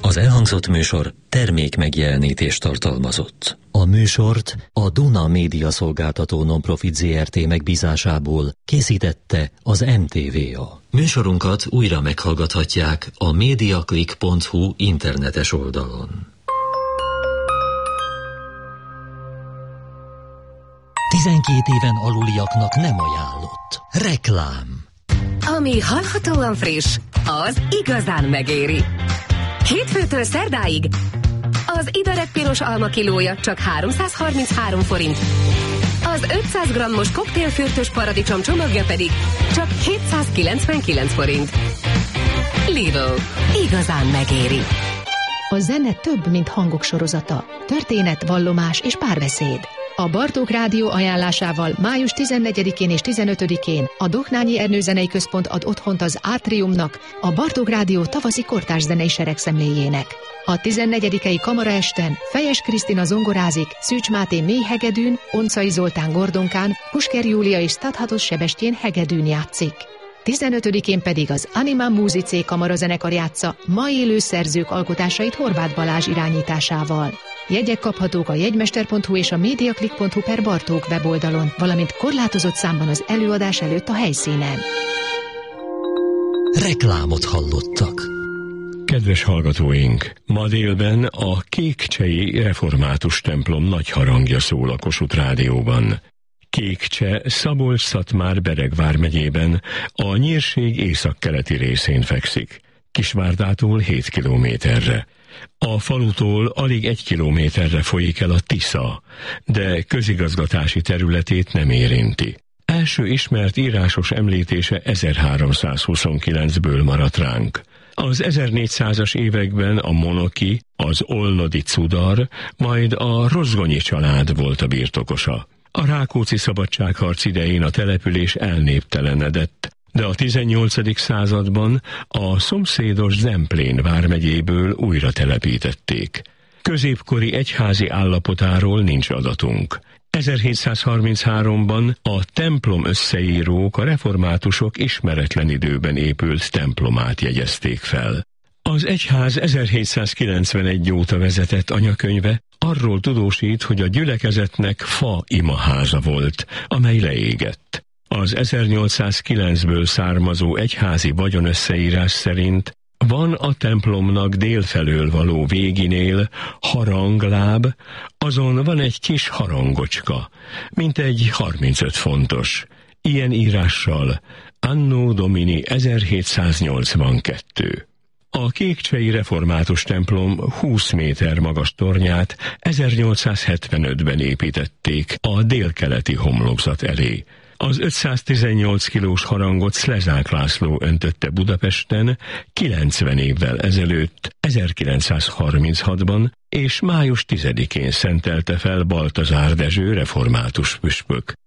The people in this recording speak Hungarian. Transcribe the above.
Az elhangzott műsor termék megjelenítést tartalmazott. A műsort a Duna Média Szolgáltató Nonprofit Zrt. Megbízásából készítette az MTVA. Műsorunkat újra meghallgathatják a mediaclick.hu internetes oldalon. 12 éven aluliaknak nem ajánlott. Reklám. Ami hallhatóan friss, az igazán megéri. Hétfőtől szerdáig az Iberek piros alma kilója csak 333 forint. Az 500 g-os koktélfürtös paradicsom csomagja pedig csak 799 forint. Lidl. Igazán megéri. A zene több, mint hangok sorozata. Történet, vallomás és párbeszéd. A Bartók Rádió ajánlásával május 14-én és 15-én a Dohnányi Ernő Zenei Központ ad otthont az Átriumnak, a Bartók Rádió tavaszi kortárs zenei seregszemléjének. A 14. kamaraesten Fejes Krisztina zongorázik, Szűcs Máté mély hegedűn, Oncai Zoltán gordonkán, Pusker Júlia és Stadhatos Sebestyén hegedűn játszik. 15-én pedig az Anima Musicé kamarazenekar játsza ma élő szerzők alkotásait Horváth Balázs irányításával. Jegyek kaphatók a jegymester.hu és a mediaclick.hu/Bartók weboldalon, valamint korlátozott számban az előadás előtt a helyszínen. Reklámot hallottak. Kedves hallgatóink, ma délben a Kékcsei Református templom nagy harangja szól a Kossuth Rádióban. Kékcse Szabolcs-Szatmár-Bereg vármegyében a Nyírség északkeleti részén fekszik, Kisvárdától 7 kilométerre. A falutól alig 1 kilométerre folyik el a Tisza, de közigazgatási területét nem érinti. Első ismert írásos említése 1329-ből maradt ránk. Az 1400-as években a Monoki, az Olnodi Cudar, majd a Rozgonyi család volt a birtokosa. A Rákóczi szabadságharc idején a település elnéptelenedett, de a 18. században a szomszédos Zemplén vármegyéből újra telepítették. Középkori egyházi állapotáról nincs adatunk. 1733-ban a templom összeírók a reformátusok ismeretlen időben épült templomát jegyezték fel. Az egyház 1791 óta vezetett anyakönyve arról tudósít, hogy a gyülekezetnek fa imaháza volt, amely leégett. Az 1809-ből származó egyházi vagyonösszeírás szerint van a templomnak délfelől való véginél harangláb, azon van egy kis harangocska, mintegy 35 fontos. Ilyen írással Anno Domini 1782. A Kékcsei Református templom 20 méter magas tornyát 1875-ben építették a délkeleti homlokzat elé. Az 518 kilós harangot Szlezák László öntötte Budapesten 90 évvel ezelőtt, 1936-ban, és május 10-én szentelte fel Baltazár Dezső református püspök.